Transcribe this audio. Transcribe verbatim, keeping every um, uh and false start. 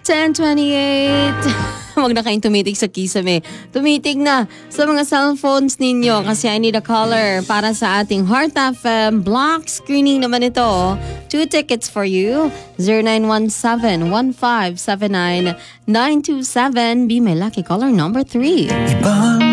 ten twenty-eight. Huwag na kayong tumitig sa kisame. Tumitig na sa mga cellphones ninyo kasi I need a caller para sa ating Heart F M block screening naman ito. Two tickets for you. zero nine one seven, one five seven nine, nine two seven. Be my lucky caller number three. Ibang